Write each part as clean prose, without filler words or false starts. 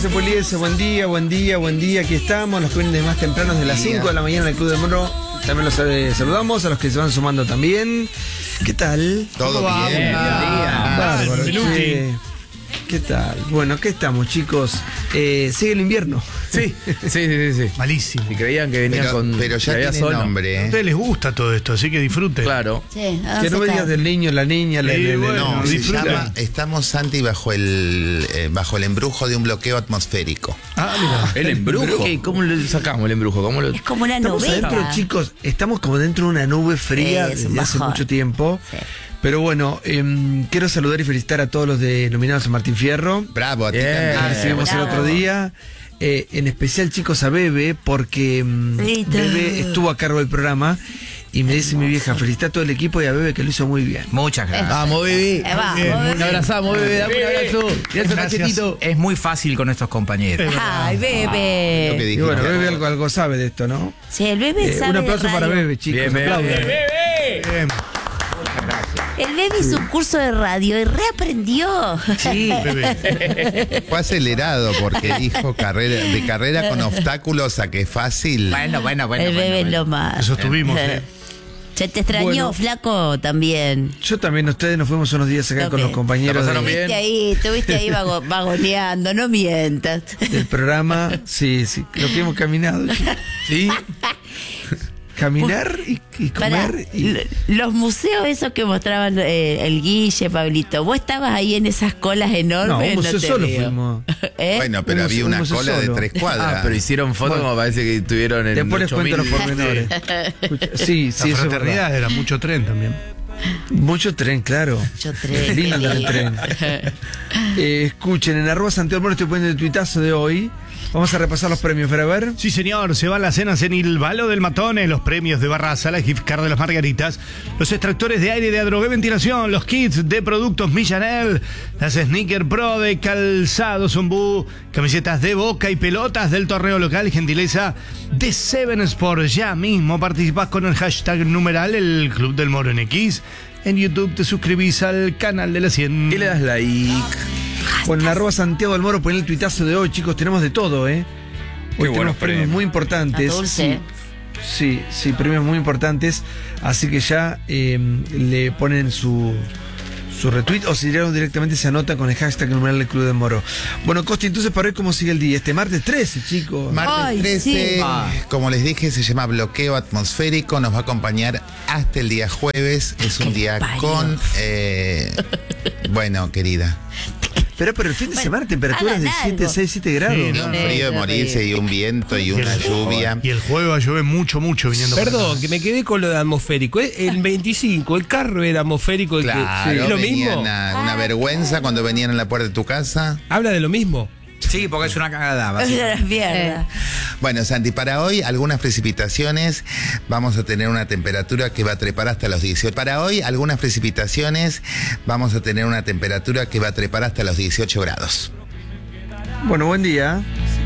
Poliese, buen día, buen día, buen día. Aquí estamos, los que vienen más tempranos de las 5 de la mañana en el Club del Moro. También los saludamos, a los que se van sumando también. ¿Qué tal? Todo bien. Bárbaro, che. ¿Qué tal? Bueno, ¿qué estamos, chicos? Sigue el invierno. Sí. Malísimo. Y creían que venían Pero ya tiene nombre, A ustedes les gusta todo esto, así que disfruten. Claro. Sí, Que no me digas del niño, la niña, bueno, No, se disfruta. llama Estamos, Santi, bajo el embrujo de un bloqueo atmosférico. Ah, mira. ¿El embrujo? ¿Cómo le sacamos el embrujo? ¿Cómo lo... Es como una Estamos novela. adentro, chicos, estamos como dentro de una nube fría Es un desde hace bajón. mucho tiempo. Sí. Pero bueno, quiero saludar y felicitar a todos los nominados a Martín Fierro. Bravo, a ti Bien. también. Recibimos el bravo. otro día. En especial, chicos, a Bebe, porque Listo. Bebe estuvo a cargo del programa. Y me dice mi vieja, felicita a todo el equipo y a Bebe que lo hizo muy bien. Muchas gracias. Vamos, bebé. Vamos, Te abrazamos, bebé. Dame un abrazo. Gracias, Gracias. cachetito. Es muy fácil con nuestros compañeros. Ay, Lo que bebé. Y dijiste. bueno, Bebe algo sabe de esto, ¿no? Sí, el bebé sabe Un de aplauso para radio. Bebe, chicos. Bien, Bebe. aplaudan. Bien. El bebé hizo un curso de radio y reaprendió. Sí. Bebé. Fue acelerado porque dijo de carrera con obstáculos a que fácil. Bueno. El bebé es lo más. Eso estuvimos, Se te extrañó, Bueno. flaco, también. Yo también, ustedes nos fuimos unos días acá con los compañeros ¿La pasaron bien? Estuviste ahí vagoneando, no mientas. del programa. Sí, lo que hemos caminado. Sí. Caminar y Pará, comer. Y... los museos esos que mostraban el Guille, Pablito, vos estabas ahí en esas colas No, enormes. un museo te solo veo. fuimos. ¿Eh? Bueno, pero Un había una museo cola de solo. 3 cuadras. Ah, pero hicieron fotos Bueno. como parece que estuvieron en Después les cuento los 8000. pormenores. Escucha, sí, La eso es fraternidad verdad. era mucho tren también. Mucho tren, claro. Mucho tren. Lindo andar en tren. Escuchen, en @Santiago Moro estoy poniendo el tuitazo de hoy. Vamos a repasar los premios, para ver. Sí, señor, se van las cenas en Il Valo del Matone, los premios de Barraza, la gift card de las Margaritas, los extractores de aire de Adrogué Ventilación, los kits de productos Millanel, las Sneaker Pro de Calzado Zumbú, camisetas de Boca y pelotas del torneo local, gentileza de Seven Sport. Ya mismo participás con el hashtag numeral el Club del Moro en X. En YouTube te suscribís al canal de la 100. Y le das like. Bueno, en @Santiago del Moro ponen el tuitazo de hoy, chicos. Tenemos de todo, ¿eh? Hoy tenemos buenos premios premios. muy importantes. A dulce. Sí, premios muy importantes. Así que ya le ponen su retweet o si directamente se anota con el hashtag numeral del Club del Moro. Bueno, Costi, entonces para hoy, ¿cómo sigue el día? Este martes 13, chicos. Martes Ay, 13, sí. como les dije, se llama bloqueo atmosférico. Nos va a acompañar hasta el día jueves. Es un día parió. con. Bueno, querida. Pero el fin de semana temperaturas de hagan 7, algo. 6, 7 grados. Sí, Y un frío de morirse y un viento y una lluvia. Y el jueves va a llover mucho viniendo para Perdón, acá. que me quedé con lo de atmosférico. El 25, el carro era atmosférico. Claro, ¿Es lo venía mismo? una vergüenza cuando venían en la puerta de tu casa. ¿Habla de lo mismo? Sí, porque es una cagada, Es básicamente. una mierda. Bueno, Santi, para hoy algunas precipitaciones. Vamos a tener una temperatura que va a trepar hasta los 18. Para hoy algunas precipitaciones. Vamos a tener una temperatura que va a trepar hasta los 18 grados. Bueno, buen día.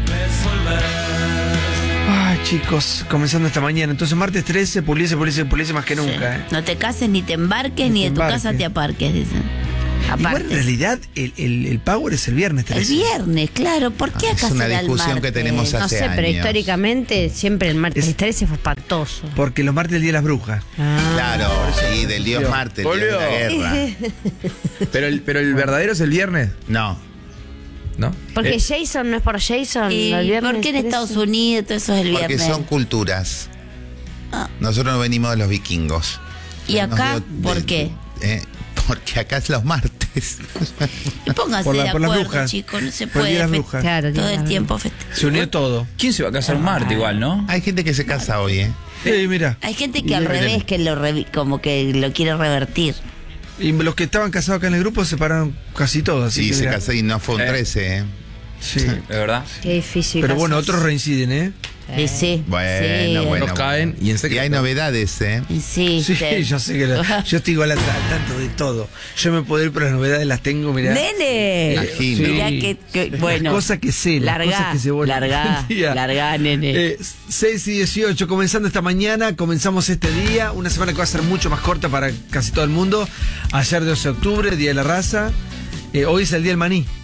Ay, chicos, comenzando esta mañana. Entonces, martes 13, Poliese más que nunca, ¿eh? No te cases ni te embarques, ni de tu embarques. casa te aparques, dicen. Igual en Aparte. realidad el Power es el viernes 13. El viernes, claro. ¿Por qué Es acá una será el discusión que martes? tenemos No hace sé, pero años. históricamente siempre el martes Es- 13 fue espantoso. Porque los martes es el Día de las Brujas. Claro, sí, del dios Marte, el dios de la Volvió. guerra. Pero el verdadero es el viernes, No, ¿no? Porque Jason no es por Jason. ¿Y el viernes por qué en 13? Estados Unidos todo eso es el porque viernes? son culturas. Ah. Nosotros no venimos de los vikingos. ¿Y acá Nos dio por de- qué? Porque acá es los martes. Pónganse Por de las acuerdo, brujas. chicos. No se Por el Día de puede las fe- Brujas. Claro, todo el tiene tiempo festejar. Se unió todo. ¿Quién se va a casar un Marte igual, no? Hay gente que se casa hoy, ¿eh? Sí, mira. Hay gente que al revés, que como que lo quiere revertir. Y los que estaban casados acá en el grupo se separaron casi todos. Así Sí, que se mira. casó y no fue un 13, ¿eh? Sí. ¿Es verdad? Qué difícil. Pero bueno, casarse. otros reinciden, ¿eh? Y sí. Bueno, sí, bueno. Nos caen y en Y secreto. hay novedades, ¿eh? Y sí, Sí, te- yo sé que yo estoy igual al tanto de todo. Yo me puedo ir, pero las novedades las tengo, mirá. ¡Nene! Imagino. Mirá que bueno. Las cosas que sé, las largá, cosas que se vuelven. largá, nene. 6 y 18, comenzando esta mañana, comenzamos este día, una semana que va a ser mucho más corta para casi todo el mundo. Ayer 12 de octubre, Día de la Raza. Hoy es el Día del Maní.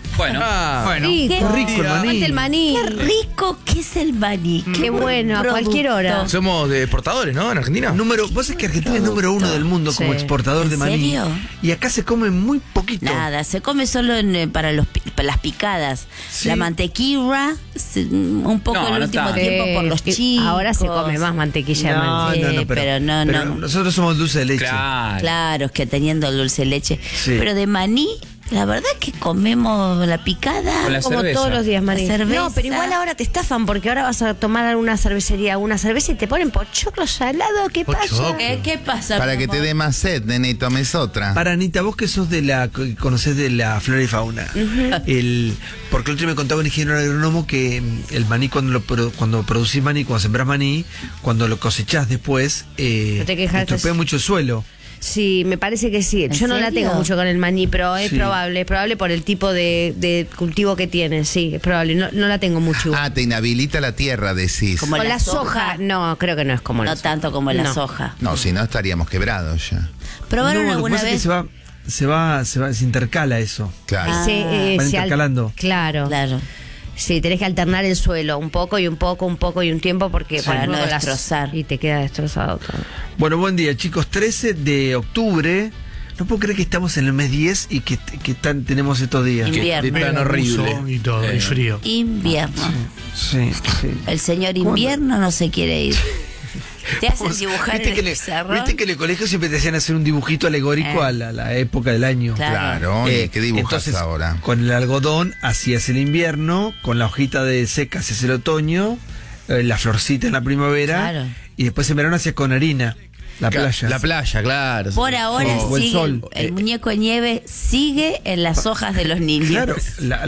Bueno, bueno. Rico, rico el maní. Aguante el maní. Qué rico que es el maní. Qué bueno, a cualquier hora. Somos exportadores, ¿no? En Argentina. Vos sabés que Argentina es número 1 del mundo como Sí. exportador de ¿En maní. serio? Y acá se come muy poquito. Nada, se come solo para las picadas. Sí. La mantequilla, un poco No, el no último tanto. tiempo por los chicos. Ahora se come más mantequilla de maní. Sí, pero no. Nosotros somos dulce de leche. Claro. Claro, es que teniendo dulce de leche. Sí. Pero de maní, la verdad que comemos la picada. Con la Como cerveza. todos los días, maní. La cerveza. No, pero igual ahora te estafan porque ahora vas a tomar alguna cervecería, una cerveza y te ponen pochoclo salado. ¿Qué pasa? Pochoclo. ¿Qué pasa? Para mi que te amor? dé más sed, nene, y tomes otra. Para Anita, vos que sos que conocés de la flora y fauna, porque el otro día me contaba un ingeniero agrónomo que el maní, cuando producís maní, cuando sembrás maní, cuando lo cosechás después, No te quejas, estropea mucho el suelo. Sí, me parece que sí. ¿En Yo no la serio? tengo mucho con el maní, pero es Sí. probable por el tipo de cultivo que tiene, sí, es probable. No la tengo mucho igual. Ah, te inhabilita la tierra, decís. Como Con la la soja. soja, no, creo que no es como la No soja. tanto como la No. soja. No, si no estaríamos quebrados ya. ¿Probaron No, lo que alguna pasa es vez? que se intercala eso. Claro. Se, Van se intercalando. Claro. Claro. Sí, tenés que alternar el suelo un poco y un poco y un tiempo porque Para luego no las- destrozar. y te queda destrozado todo. Bueno, buen día, chicos. 13 de octubre. No puedo creer que estamos en el mes 10 y que tenemos estos días. Invierno. Tan horrible. Uso y todo, y frío. Invierno. Sí, sí. El señor invierno no se quiere ir. Te hacen dibujar ¿Viste en que el le- pizarrón. viste que en el colegio siempre te hacían hacer un dibujito alegórico a la época del año? Claro. Claro. ¿Y qué dibujas entonces, ahora? Con el algodón hacías el invierno, con la hojita de seca hacías el otoño, la florcita en la primavera, Claro. y después en verano hacías con harina, la playa. La playa, claro. Por ahora O el sigue sol. el muñeco de nieve sigue en las hojas de los niños. Claro,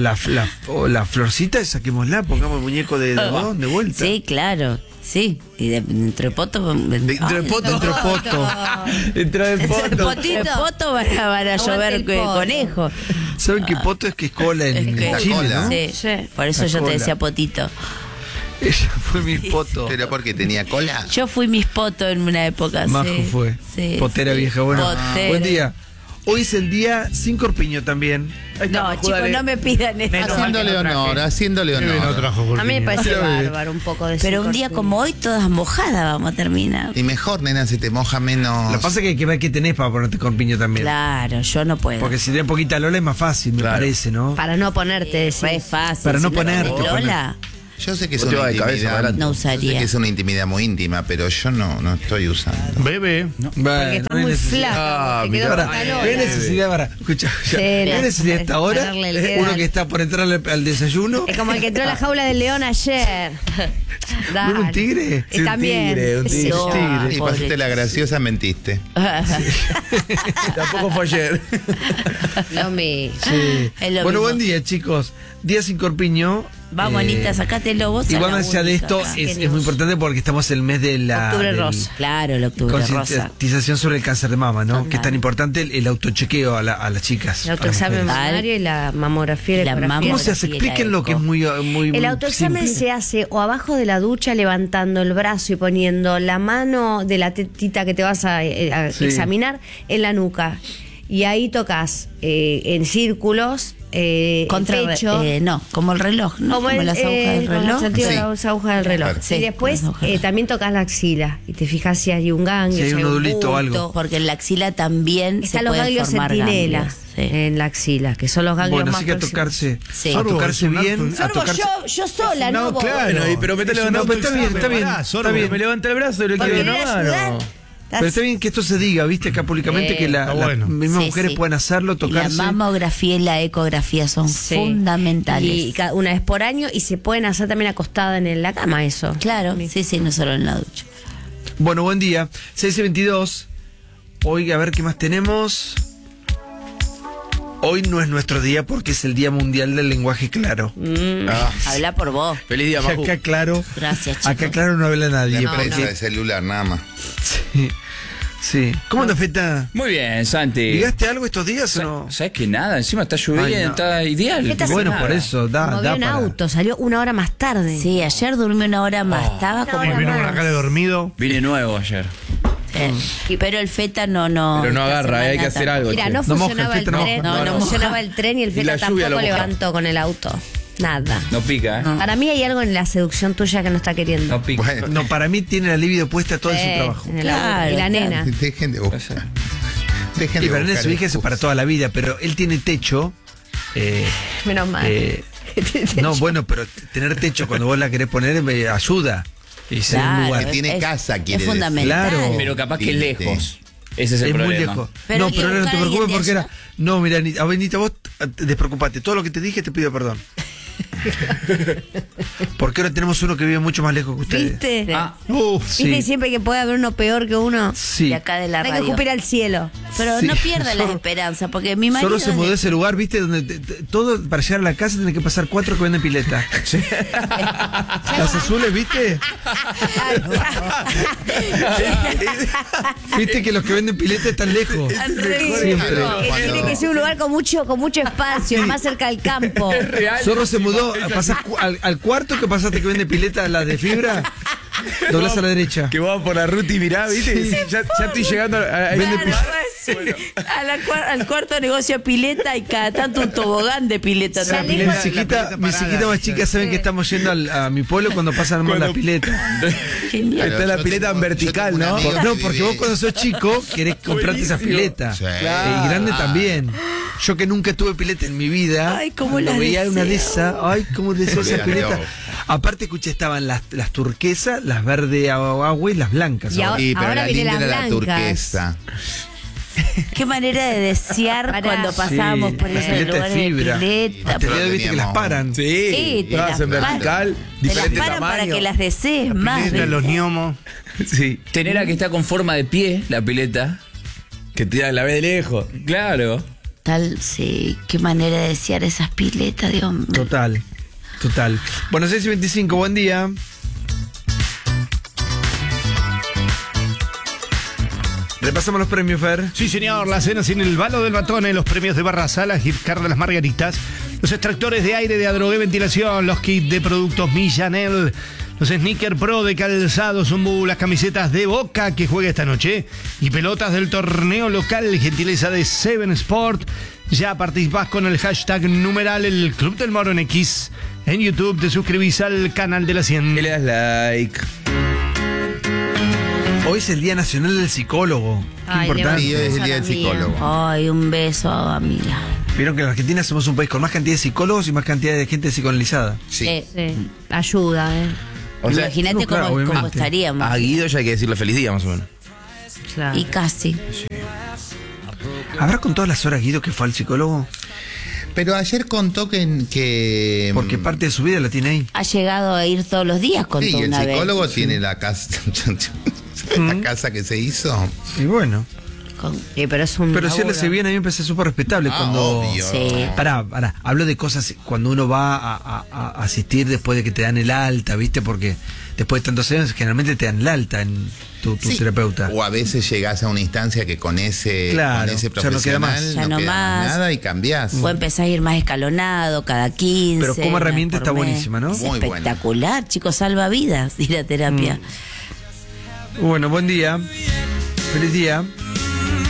la florcita, saquémosla, pongamos el muñeco de algodón de vuelta. Sí, claro. Sí, y dentro de poto. Dentro de poto. Dentro de poto. Dentro de poto. De poto van a llover el poto. conejos. ¿Saben qué poto es que es cola en Es que- Chile, cola. no? Sí, Sí. por eso La yo cola. te decía potito. Ella fue mi poto. ¿Pero porque tenía cola? Yo fui mis poto en una época. Majo sí. fue. Sí, Potera sí. vieja. Bueno, Potera. buen día. Hoy es el día sin corpiño también. No, chicos, no me pidan eso. Haciéndole honor, haciéndole Qué bien, no honor. trajo A mí me corpiño. parece Pero, bárbaro un poco de Pero un ese día corpiño. como hoy, todas mojadas vamos a terminar. Y mejor, nena, si te moja menos. Lo que pasa es que hay que ver qué tenés para ponerte corpiño también. Claro, yo no puedo. Porque si tenés poquita Lola es más fácil, me Claro. parece, ¿no? Para no ponerte, decís. Re fácil. Para no Si tenés ponerte, Lola, Yo sé que es Vos te una vas de cabeza intimidad. para adelante. No Yo sé usaría. que es una intimidad muy íntima, pero yo no estoy usando. Bebé. Bueno, Porque está no hay muy necesidad. flaca. te mirá, quedó Pará, pantalona. no hay necesidad para. Escucha, Sí, no hay no. necesidad hasta ahora. Ponerle el dedo Uno al- que está por entrar al desayuno. Es como el que entró a la jaula del león ayer. ¿No era un tigre? Y también. tigre, un qué sé tigre. yo. Tigre. Y pobre pasaste la graciosa, mentiste. Tampoco fue ayer. Lo mismo. Sí. Es lo Bueno, mismo. buen día, chicos. Día sin corpiño. Vamos, Anita, sacátelo vos. Igual sos más la allá de única esto, acá. es muy importante porque estamos en el mes de la Octubre del- rosa. Claro, el octubre rosa. concientización sobre el cáncer de mama, ¿no? Total. Que es tan importante el autochequeo a las chicas. El a las autoexamen mujeres. mamario y la mamografía. Y la ecografía. ¿Cómo se hace? y la Explíquenlo, que es eco. muy El autoexamen simple. se hace o abajo de la ducha levantando el brazo y poniendo la mano de la tetita que te vas a Sí. examinar en la nuca. Y ahí tocas en círculos Contra el pecho. no, como el reloj, ¿no? Como las agujas del como el reloj. sentido de Sí. las agujas del reloj. Claro. Sí, y después las agujas. también tocas la axila y te fijas si hay un ganglio, Si hay un nodulito o algo. Porque en la axila también Están se los pueden ganglios formar centinela ganglios. Sí. en la axila, que son los ganglios Bueno, más sí que a próximos. tocarse, Sí. a Sorbo, tocarse es un bien, acto- a tocarse. Yo sola, ¿no? No, vos. claro. Bueno, pero métele Es un la mano. está bien, está bien. Pará, Sorbo. Está bien. Me levanta el brazo y le ¿Por quiero qué una querés ayudar? mano. Pero está bien que esto se diga, ¿viste? Acá públicamente que está las bueno. mismas Sí, mujeres sí. pueden hacerlo, Y tocarse. la mamografía y la ecografía son Sí. fundamentales. Y una vez por año y se pueden hacer también acostada en la cama eso. Claro, sí, no solo en la ducha. Bueno, buen día. 6:22. Hoy, a ver qué más tenemos. Hoy no es nuestro día porque es el Día Mundial del Lenguaje Claro. Ah, Habla por vos. feliz día, Y Majú. acá claro. Gracias, chicos. Acá claro no habla nadie. La porque- prensa de celular, nada más. Sí. Sí. ¿Cómo andas, Feta? Muy bien, Santi. ¿Ligaste algo estos días o no? ¿Sabes que nada? Encima está lloviendo, Ay, no. está ideal. ¿Qué te hace Bueno, nada? por eso, da Movió en para. auto, salió una hora más tarde. Sí, ayer dormí una hora más. Estaba Una como hora Vino más. con la cara de dormido. Vine nuevo ayer. Pero el feta no. Pero no esta agarra, hay semana que hacer tampoco. algo. Mira, che. no No moja, funcionaba el el feta no tren. moja. No funcionaba el tren y el Y feta la lluvia tampoco lo moja. levantó con el auto. Nada. No pica, ¿eh? Para mí hay algo en la seducción tuya que no está queriendo. No pica. Bueno, No, para mí tiene la libido puesta todo en su trabajo. En el Claro, auto. Y la claro. nena. dejen de buscar. Dejen Y de Bernet buscar su hija es para excusas. toda la vida, pero él tiene techo. Menos mal. No, bueno, pero tener techo cuando vos la querés poner ayuda. Y ser un Claro, lugar. Que tiene casa, quiere es decir. fundamental. Claro. Pero capaz que es Límite. lejos. Ese es el Es muy problema. lejos. Pero No, hay que pero ahora no te buscar a alguien preocupes de porque era. allá. No, mira, Anita, vos despreocupate. Todo lo que te dije te pido perdón. Porque ahora tenemos uno que vive mucho más lejos que ustedes. ¿Viste? Sí. ¿Viste siempre que puede haber uno peor que uno? Sí. De acá de la Hay que radio. escupir al cielo. Pero Sí. no pierda la Solo- esperanza, porque mi marido... Solo se mudó a es de- ese lugar, ¿viste? Donde todo para llegar a la casa tiene que pasar 4 que venden pileta. Las azules, ¿viste? ¿Viste que los que venden pileta están lejos? Siempre. Tiene que ser un lugar con mucho espacio, más cerca del campo. Zorro se mudó, pasás al cuarto que pasaste que vende pileta, la de fibra, doblás a la derecha. Que vamos por la ruta y mirá, ¿viste? Ya estoy llegando a Claro, sí. Al cuarto negocio pileta y cada tanto un tobogán de pileta Mi también. chiquita más chica saben que estamos yendo a mi pueblo cuando pasan por la pileta. Genial. Está la Yo pileta tengo- vertical, yo tengo ¿no? un amigo No, que porque vive- vos cuando sos chico querés comprarte esa pileta. Sí. Y grande también. Yo que nunca tuve pileta en mi vida, Ay, cómo cuando las veía una de deseo. esas, ay, cómo deseo esa Olvídate pileta. vos. Aparte, escuché, estaban las turquesas, las verde agua y las blancas. Y ahora. Sí, pero Ahora la viene linda las era la blancas. turquesa. Qué manera de desear Pará. cuando pasábamos por las esos piletas lugares de fibra. de pileta. Hasta el día de hoy viste que las paran. Sí, te vas las en vertical, paran. Te las diferente paran para tamaño. que las desees más. Pileta, ¿ves? los gnomos. Sí. Tener a que está con forma de pie, la pileta. Que te la ve de lejos. Claro. Tal, sí, qué manera de desear esas piletas, Dios mío. Total. Bueno, 6:25, buen día. Repasamos los premios, Fer. Sí, señor, la cena sin el balo del batón, los premios de Barra Sala, gift card de las Margaritas, los extractores de aire de Adrogué Ventilación, los kits de productos Millanel, los Sneaker Pro de calzado Zumbu, las camisetas de Boca que juega esta noche y pelotas del torneo local, gentileza de Seven Sport. Ya participás con el hashtag numeral el Club del Moro en X. En YouTube te suscribís al canal de la 100. Y le das like. Hoy es el Día Nacional del Psicólogo. Qué Ay, importante. Sí, hoy es el día del Amiga. psicólogo. Ay, un beso, amiga. Vieron que en Argentina somos un país con más cantidad de psicólogos y más cantidad de gente psicoanalizada. Sí. Sí. Ayuda, O sea, Imagínate no, claro, cómo obviamente. estaríamos. a Guido ya hay que decirle feliz día, más o menos. Claro. Y casi. ¿Habrá contado las horas, Guido, que fue al psicólogo? Pero ayer contó que Porque parte de su vida la tiene ahí. Ha llegado a ir todos los días con sí, toda el una psicólogo vez. tiene la casa la casa que se hizo. Y bueno. Pero es un Pero si él laburo. hace bien, a mí me parece súper respetable Ah, cuando... obvio. Sí. Pará, hablo de cosas cuando uno va a asistir después de que te dan el alta, ¿viste? Porque después de tantos años generalmente te dan el alta en tu Sí. terapeuta. O a veces llegás a una instancia que con ese, Claro, con ese ya no queda más. profesional Ya no queda más más. nada y cambiás. O empezás a ir más escalonado, cada 15. Pero como herramienta por está mes. buenísima, ¿no? Es Muy buena. espectacular, chicos, salva vidas ir a terapia. Bueno, buen día. Feliz día.